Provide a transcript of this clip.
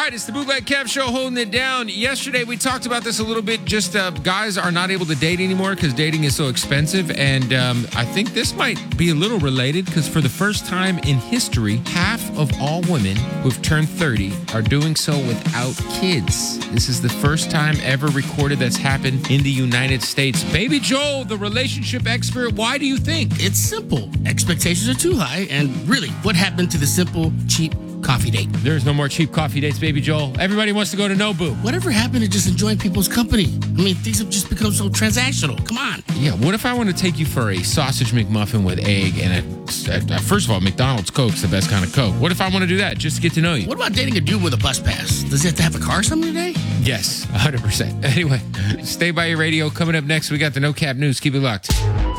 right, it's the Bootleg Kev Show holding it down. Yesterday, we talked about this a little bit. Just guys are not able to date anymore because dating is so expensive. And I think this might be a little related because for the first time in history, half of all women who've turned 30 are doing so without kids. This is the first time ever recorded that's happened in the United States. Baby Joel, the relationship expert, why do you think? It's simple. Expectations are too high. And really, what happened to the simple, cheap coffee date? There's no more cheap coffee dates, Baby Joel. Everybody wants to go to Nobu. Whatever happened to just enjoying people's company? I mean, things have just become so transactional. Come on. Yeah, what if I want to take you for a sausage McMuffin with egg and first of all, McDonald's Coke's the best kind of Coke. What if I want to do that just to get to know you? What about dating a dude with a bus pass? Does he have to have a car something today? Yes, 100%. Anyway, stay by your radio. Coming up next, we got the No Cap News. Keep it locked.